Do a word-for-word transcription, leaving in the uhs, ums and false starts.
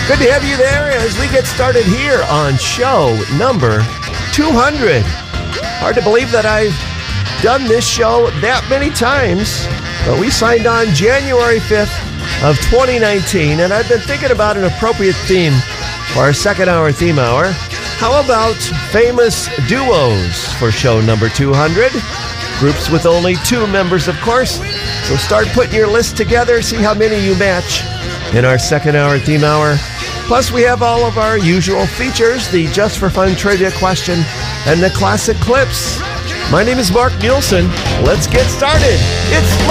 Good to have you there as we get started here on show number two hundred. Hard to believe that I've done this show that many times, but we signed on January fifth of twenty nineteen, and I've been thinking about an appropriate theme for our second hour theme hour. How about famous duos for show number two hundred? Groups with only two members, of course. So start putting your list together, see how many you match in our second hour theme hour. Plus, we have all of our usual features, the Just for Fun trivia question and the classic clips. My name is Mark Nielsen. Let's get started. It's